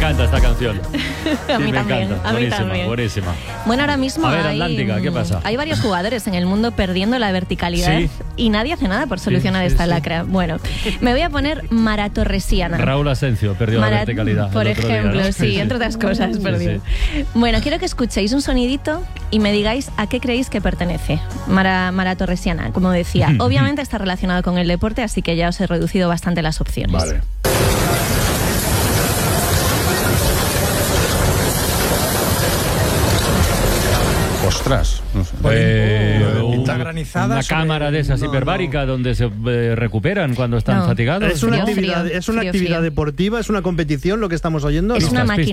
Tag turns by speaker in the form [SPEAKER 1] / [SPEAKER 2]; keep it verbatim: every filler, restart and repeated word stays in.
[SPEAKER 1] encanta esta canción.
[SPEAKER 2] A mí
[SPEAKER 1] Sí, me
[SPEAKER 2] también,
[SPEAKER 1] encanta.
[SPEAKER 2] a mí
[SPEAKER 1] Buenísima,
[SPEAKER 2] también.
[SPEAKER 1] buenísima.
[SPEAKER 2] Bueno, ahora mismo
[SPEAKER 1] A ver,
[SPEAKER 2] hay,
[SPEAKER 1] Atlántica, ¿qué pasa?
[SPEAKER 2] hay varios jugadores en el mundo perdiendo la verticalidad
[SPEAKER 1] Sí.
[SPEAKER 2] y nadie hace nada por solucionar
[SPEAKER 1] Sí, sí,
[SPEAKER 2] esta
[SPEAKER 1] sí.
[SPEAKER 2] lacra. Bueno, me voy a poner maratorresiana.
[SPEAKER 1] Raúl Asencio perdió
[SPEAKER 2] Mara-
[SPEAKER 1] la verticalidad.
[SPEAKER 2] Por
[SPEAKER 1] el otro día,
[SPEAKER 2] ejemplo,
[SPEAKER 1] ¿no?
[SPEAKER 2] sí, entre otras cosas,
[SPEAKER 1] Sí,
[SPEAKER 2] perdido. Bueno, quiero que escuchéis un sonidito y me digáis a qué creéis que pertenece. Mara, maratorresiana, como decía. Obviamente está relacionado con el deporte, así que ya os he reducido bastante las opciones.
[SPEAKER 1] Vale.
[SPEAKER 3] Ostras. No sé.
[SPEAKER 1] Eh,
[SPEAKER 4] de
[SPEAKER 1] un-
[SPEAKER 4] pinta granizada
[SPEAKER 1] una
[SPEAKER 4] sobre-
[SPEAKER 1] cámara de esas
[SPEAKER 4] no,
[SPEAKER 1] hiperbáricas donde se eh, recuperan cuando están
[SPEAKER 2] No.
[SPEAKER 1] fatigados.
[SPEAKER 5] Es una
[SPEAKER 2] Frío,
[SPEAKER 5] actividad,
[SPEAKER 2] frío,
[SPEAKER 5] es una
[SPEAKER 2] frío,
[SPEAKER 5] actividad
[SPEAKER 2] frío.
[SPEAKER 5] deportiva, es una competición lo que estamos oyendo.
[SPEAKER 2] Es
[SPEAKER 5] ¿no?
[SPEAKER 2] una
[SPEAKER 1] Pistas,
[SPEAKER 2] máquina.